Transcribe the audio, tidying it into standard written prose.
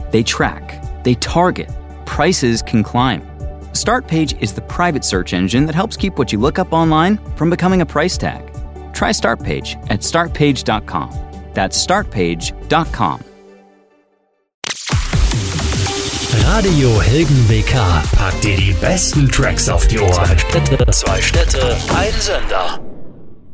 They track, they target, prices can climb. Startpage is the private search engine that helps keep what you look up online from becoming a price tag. Try Startpage at startpage.com. That's startpage.com. Radio Helden WK packt dir die besten Tracks auf die Ohren. Zwei Städte, ein Sender.